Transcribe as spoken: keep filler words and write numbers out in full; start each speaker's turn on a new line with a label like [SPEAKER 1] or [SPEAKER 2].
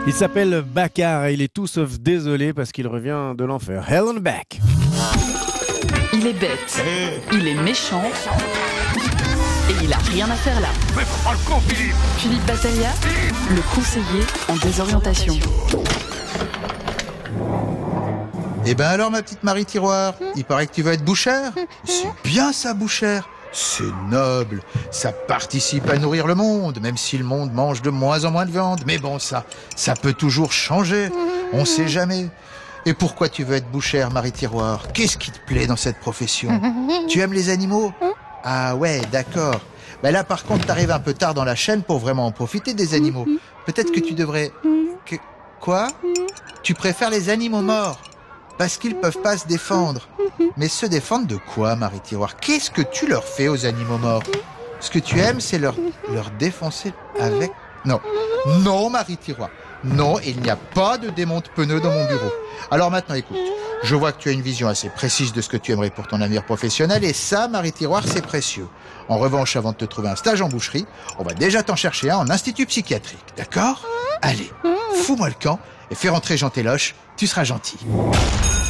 [SPEAKER 1] Il s'appelle Baccar et il est tout sauf désolé parce qu'il revient de l'enfer. Hell on back.
[SPEAKER 2] Il est bête, il est méchant et il a rien à faire là.
[SPEAKER 3] Mais prends le con, Philippe.
[SPEAKER 2] Philippe Battaglia, le conseiller en désorientation.
[SPEAKER 4] Eh ben alors, ma petite Marie Tiroir, il paraît que tu vas être bouchère. C'est bien ça, bouchère. C'est noble, ça participe à nourrir le monde, même si le monde mange de moins en moins de viande. Mais bon, ça, ça peut toujours changer, on sait jamais. Et pourquoi tu veux être bouchère, Marie Tiroir? Qu'est-ce qui te plaît dans cette profession? Tu aimes les animaux? Ah ouais, d'accord. Ben là, par contre, t'arrives un peu tard dans la chaîne pour vraiment en profiter des animaux. Peut-être que tu devrais... Que... Quoi? Tu préfères les animaux morts? Parce qu'ils peuvent pas se défendre. Mais se défendre de quoi, Marie Tiroir? Qu'est-ce que tu leur fais aux animaux morts? Ce que tu aimes, c'est leur, leur défoncer avec... Non. Non, Marie Tiroir. Non, il n'y a pas de démonte-pneus dans mon bureau. Alors maintenant, écoute. Je vois que tu as une vision assez précise de ce que tu aimerais pour ton avenir professionnel. Et ça, Marie Tiroir, c'est précieux. En revanche, avant de te trouver un stage en boucherie, on va déjà t'en chercher un en institut psychiatrique. D'accord? Allez, fous-moi le camp et fais rentrer Jean Téloche. Tu seras gentil.